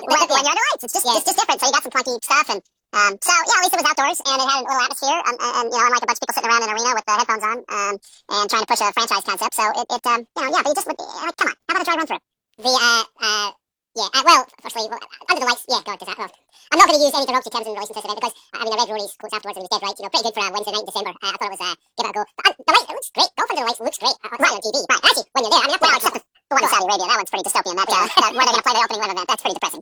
when you're under lights. It's just different. So you got some funky stuff, and so yeah, at least it was outdoors, and it had a little atmosphere, and unlike a bunch of people sitting around in an arena with the headphones on, and trying to push a franchise concept. So it yeah, but you just like, come on, how about a dry run through? Well, firstly, under the lights, yeah, go, because I'm not going to use any derogatory terms in relation to this event, because, I read Rory's quotes afterwards, and he was dead right, pretty good for a Wednesday night in December. I thought it was, give it a go. The light, it looks great. Golf under the lights looks great. Right on TV. Right, actually, when you're there, that's the one in Saudi Arabia, that one's pretty dystopian. Where they're going to play the opening live event, that's pretty depressing.